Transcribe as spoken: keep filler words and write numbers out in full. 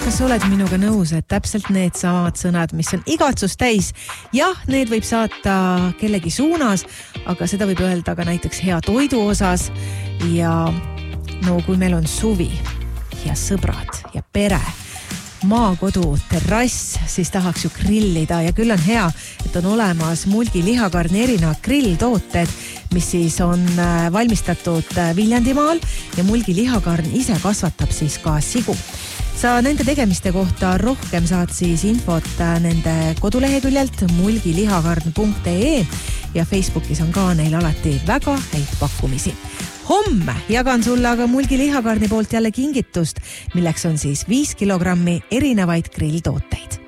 kas sa oled minuga nõus, et täpselt need samad sõnad, mis on igatsus täis, jah, need võib saata kellegi suunas, aga seda võib öelda ka näiteks hea toidu osas ja no kui meil on suvi ja sõbrad ja pere, maakodu, terrass, siis tahaks ju grillida ja küll on hea, et on olemas Mulgi lihakarni erinevad grilltooted, mis siis on valmistatud Viljandimaal ja Mulgi lihakarn ise kasvatab siis ka sigu. Sa nende tegemiste kohta rohkem saad siis infot nende koduleheküljelt mulgilihakarn punkt ee ja Facebookis on ka neil alati väga häid pakkumisi. Homme jagan sulle aga Mulgi lihakarni poolt jälle kingitust, milleks on siis viis kilogrammi erinevaid grilltooteid.